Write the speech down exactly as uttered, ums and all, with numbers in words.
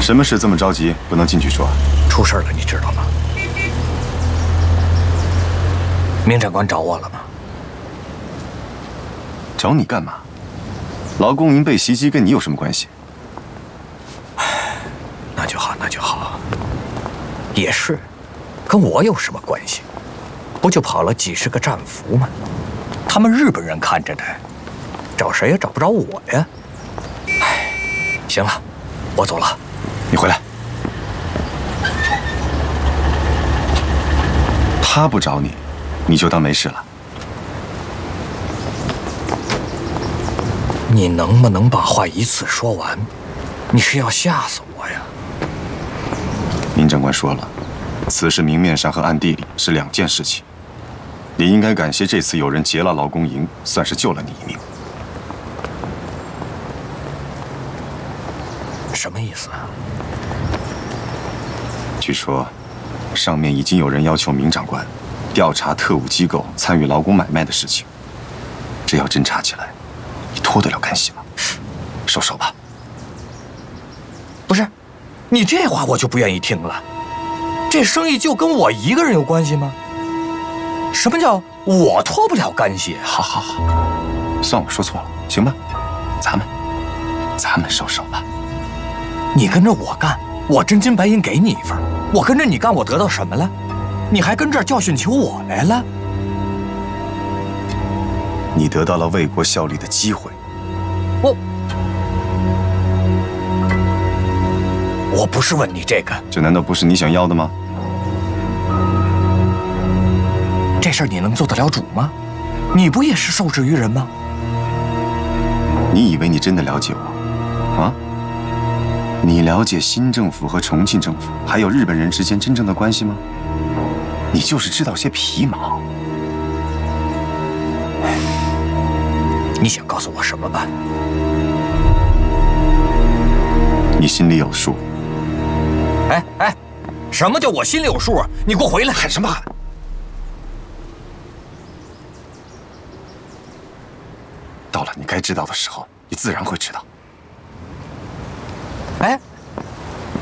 什么事这么着急，不能进去说？ 出事了，你知道吗？明长官找我了吗？ 找你干嘛？劳工营被袭击跟你有什么关系？ 那就好，那就好。也是，跟我有什么关系？不就跑了几十个战俘吗？他们日本人看着呢，找谁也找不着我呀。哎，行了，我走了。 你回来。他不找你，你就当没事了。 你能不能把话一次说完？你是要吓死我呀？ 明长官说了，此事明面上和暗地里是两件事情。你应该感谢这次有人劫了劳工营，算是救了你一命。 什么意思啊？ 据说，上面已经有人要求明长官调查特务机构参与劳工买卖的事情。这要真查起来，你脱得了干系吗？收手吧。 不是，你这话我就不愿意听了。这生意就跟我一个人有关系吗？什么叫我脱不了干系？ 好，好，好，算我说错了，行吧？咱们，咱们收手吧。 你跟着我干，我真金白银给你一份；我跟着你干，我得到什么了？你还跟这儿教训求我来了？ 你得到了为国效力的机会。 我，我不是问你这个。 这难道不是你想要的吗？ 这事儿你能做得了主吗？你不也是受制于人吗？ 你以为你真的了解我，啊？你了解新政府和重庆政府还有日本人之间真正的关系吗？你就是知道些皮毛。 你想告诉我什么吧？ 你心里有数。 哎哎，什么叫我心里有数啊？你给我回来！ 喊什么喊？到了你该知道的时候，你自然会知道。